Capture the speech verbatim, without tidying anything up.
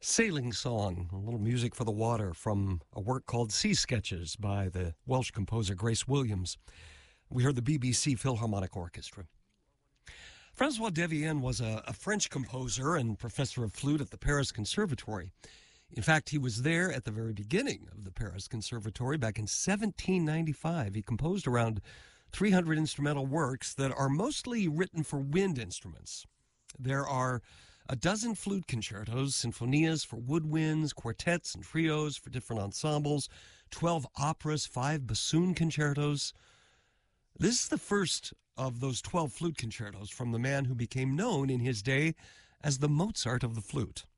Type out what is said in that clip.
Sailing Song, a little music for the water from a work called Sea Sketches by the Welsh composer Grace Williams. We heard the B B C Philharmonic Orchestra. Francois Devienne was a, a French composer and professor of flute at the Paris Conservatory. In fact, he was there at the very beginning of the Paris Conservatory back in seventeen ninety-five. He composed around three hundred instrumental works that are mostly written for wind instruments. There are a dozen flute concertos, sinfonias for woodwinds, quartets and trios for different ensembles, twelve operas, five bassoon concertos. This is the first of those twelve flute concertos from the man who became known in his day as the Mozart of the flute.